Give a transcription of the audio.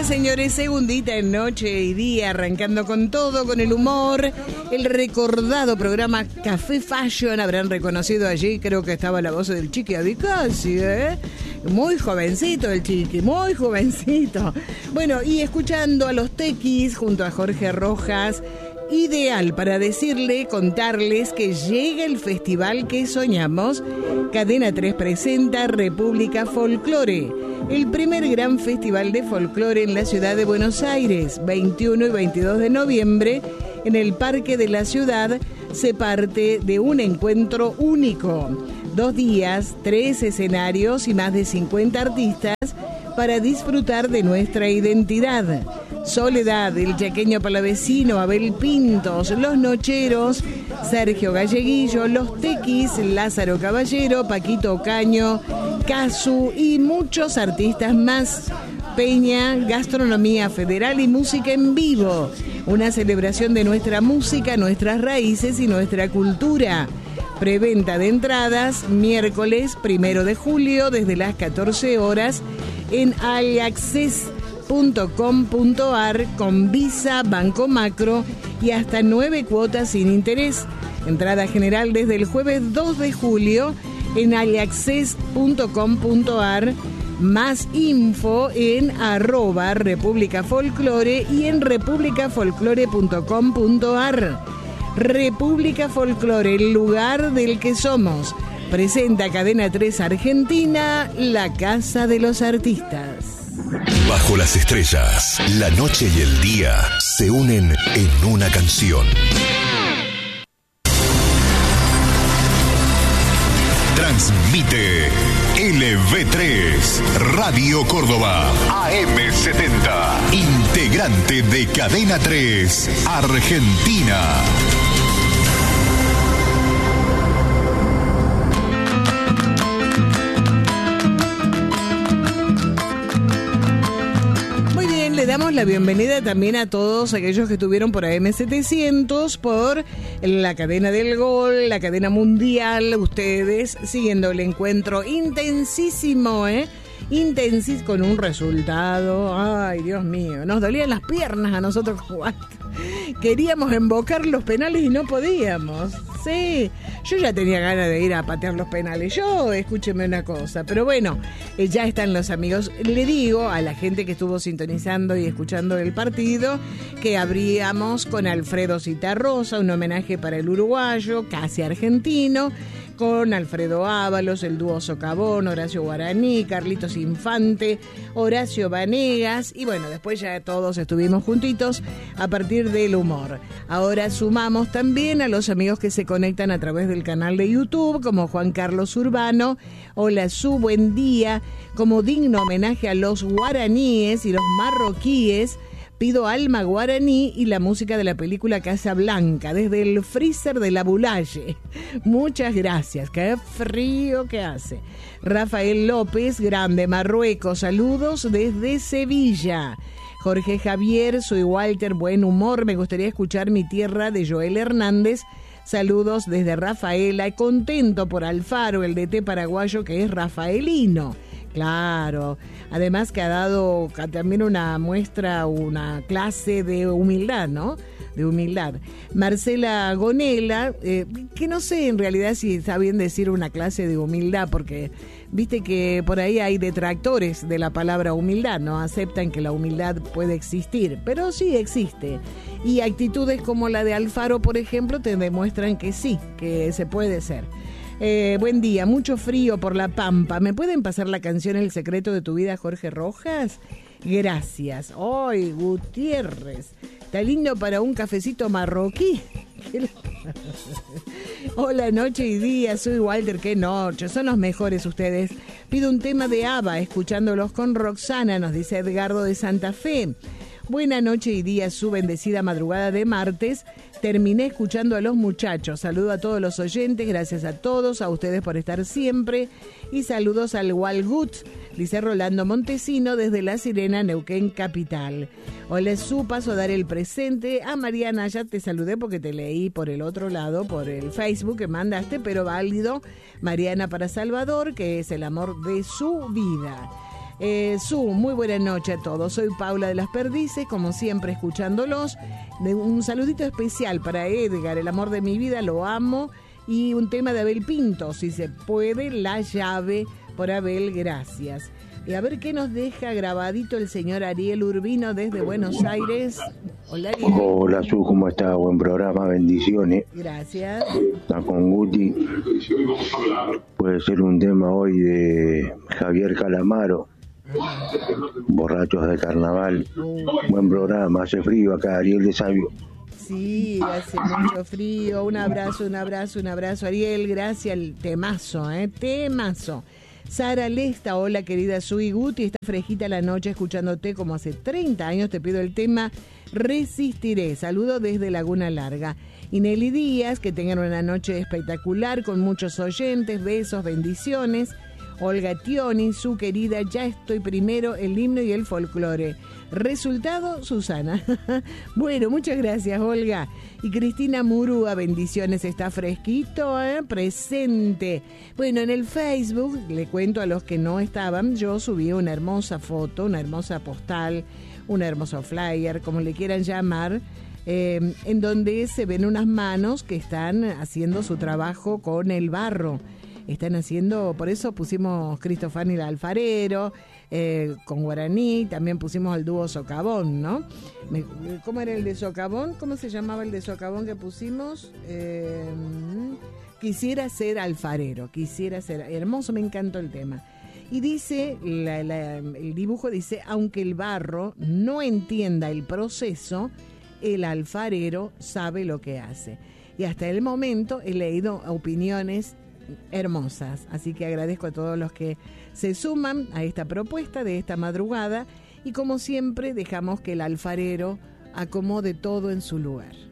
señores, segundita en Noche y Día, arrancando con todo, con el humor. El recordado programa Café Fashion, habrán reconocido allí, creo que estaba la voz del Chiqui Abicasi, muy jovencito el Chiqui, muy jovencito. Bueno, y escuchando a los Tequis junto a Jorge Rojas, ideal para contarles que llega el festival que soñamos. Cadena 3 presenta República Folklore, el primer gran festival de folclore en la ciudad de Buenos Aires, 21 y 22 de noviembre, en el Parque de la Ciudad. Se parte de un encuentro único. 2 días, 3 escenarios y más de 50 artistas para disfrutar de nuestra identidad. Soledad, el chaqueño palavecino, Abel Pintos, Los Nocheros, Sergio Galleguillo, Los Tequis, Lázaro Caballero, Paquito Ocaño, Casu y muchos artistas más. Peña, gastronomía federal y música en vivo. Una celebración de nuestra música, nuestras raíces y nuestra cultura. Preventa de entradas, miércoles 1 de julio, desde las 14 horas, en aliaccess.com.ar con Visa, Banco Macro y hasta 9 cuotas sin interés. Entrada general desde el jueves 2 de julio en aliaccess.com.ar. Más info en @República Folklore y en republicafolklore.com.ar. República Folklore, el lugar del que somos. Presenta Cadena 3 Argentina, la casa de los artistas. Bajo las estrellas, la noche y el día se unen en una canción. Transmite LV3, Radio Córdoba, AM70, integrante de Cadena 3, Argentina. Le damos la bienvenida también a todos aquellos que estuvieron por AM700, por la cadena del Gol, la cadena mundial, ustedes siguiendo el encuentro intensísimo, intensísimo, con un resultado, ay Dios mío, nos dolían las piernas a nosotros jugando. Queríamos embocar los penales y no podíamos. Sí, yo ya tenía ganas de ir a patear los penales. Escúcheme una cosa, pero bueno, ya están los amigos. Le digo a la gente que estuvo sintonizando y escuchando el partido que abríamos con Alfredo Citarrosa, un homenaje para el uruguayo, casi argentino, con Alfredo Ábalos, el dúo Socavón, Horacio Guaraní, Carlitos Infante, Horacio Vanegas, y bueno, después ya todos estuvimos juntitos a partir del humor. Ahora sumamos también a los amigos que se conectan a través del canal de YouTube, como Juan Carlos Urbano, hola Su, buen día, como digno homenaje a los guaraníes y los marroquíes. Pido Alma Guaraní y la música de la película Casa Blanca, desde el freezer de la Bulaye. Muchas gracias, qué frío que hace. Rafael López, grande Marruecos, saludos desde Sevilla. Jorge Javier, soy Walter, buen humor, me gustaría escuchar Mi Tierra de Joel Hernández. Saludos desde Rafaela, contento por Alfaro, el DT paraguayo que es rafaelino. Claro, además que ha dado también una muestra, una clase de humildad, ¿no? De humildad. Marcela Gonela, que no sé en realidad si está bien decir una clase de humildad, porque viste que por ahí hay detractores de la palabra humildad, no aceptan que la humildad puede existir, pero sí existe. Y actitudes como la de Alfaro, por ejemplo, te demuestran que sí, que se puede ser. Buen día, mucho frío por La Pampa. ¿Me pueden pasar la canción El secreto de tu vida, Jorge Rojas? Gracias. ¡Ay, Gutiérrez! Está lindo para un cafecito marroquí. Hola, noche y día, soy Walter, qué noche, son los mejores ustedes. Pido un tema de ABBA, escuchándolos con Roxana, nos dice Edgardo de Santa Fe. Buena noche y día, su bendecida madrugada de martes. Terminé escuchando a los muchachos. Saludo a todos los oyentes, gracias a todos, a ustedes por estar siempre. Y saludos al Walgut, dice Rolando Montesino desde La Sirena, Neuquén Capital. Hola, su paso a dar el presente. A Mariana, ya te saludé porque te leí por el otro lado, por el Facebook que mandaste, pero válido. Mariana para Salvador, que es el amor de su vida. Muy buena noche a todos. Soy Paula de las Perdices, como siempre escuchándolos. Un saludito especial para Edgar, el amor de mi vida, lo amo. Y un tema de Abel Pinto, si se puede, La llave, por Abel, gracias. Y a ver qué nos deja grabadito el señor Ariel Urbino desde Buenos Aires. Hola, Ariel. Hola, Su, ¿cómo está? Buen programa, bendiciones. Gracias. Está con Guti. Puede ser un tema hoy de Javier Calamaro, Borrachos de Carnaval. Buen programa, hace frío acá, Ariel de Sabio. Sí, hace mucho frío. Un abrazo, Ariel. Gracias, el temazo, temazo. Sara Lesta, hola querida Sui Guti, está fresquita la noche escuchándote como hace 30 años, te pido el tema Resistiré, saludo desde Laguna Larga. Y Nelly Díaz, que tengan una noche espectacular con muchos oyentes, besos, bendiciones. Olga Tioni, su querida, ya estoy primero, el himno y el folclore. Resultado, Susana. Bueno, muchas gracias, Olga. Y Cristina Murúa, bendiciones, está fresquito, presente. Bueno, en el Facebook, le cuento a los que no estaban, yo subí una hermosa foto, una hermosa postal, un hermoso flyer, como le quieran llamar, en donde se ven unas manos que están haciendo su trabajo con el barro. Están haciendo, por eso pusimos Cristofani el alfarero, con guaraní, también pusimos al dúo Socavón, ¿no? ¿Cómo era el de Socavón? ¿Cómo se llamaba el de Socavón que pusimos? Quisiera ser alfarero, hermoso, me encantó el tema. Y dice, el dibujo dice, aunque el barro no entienda el proceso, el alfarero sabe lo que hace. Y hasta el momento he leído opiniones hermosas, así que agradezco a todos los que se suman a esta propuesta de esta madrugada y como siempre dejamos que el alfarero acomode todo en su lugar.